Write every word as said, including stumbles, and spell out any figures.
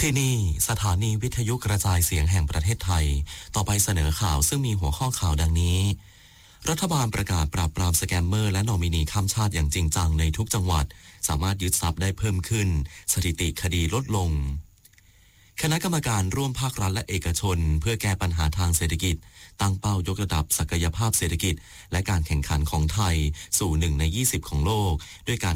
ที่นี่สถานีวิทยุกระจายเสียงแห่งประเทศไทยต่อไปเสนอข่าวซึ่งมีหัวข้อข่าวดังนี้รัฐบาลประกาศปราบปรามสแกมเมอร์และนอมินีข้ามชาติอย่างจริงจังในทุกจังหวัดสามารถยึดทรัพย์ได้เพิ่มขึ้นสถิติคดีลดลงคณะกรรมการร่วมภาครัฐและเอกชนเพื่อแก้ปัญหาทางเศรษฐกิจตั้งเป้ายกระดับศักยภาพเศรษฐกิจและการแข่งขันของไทยสู่หนึ่งในยี่สิบของโลกด้วยการ